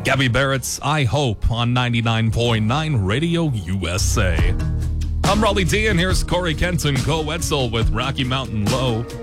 Gabby Barrett's I Hope on 99.9 Radio USA. I'm Raleigh D, and here's Corey Kenton, Co-Wetzel with Rocky Mountain Low.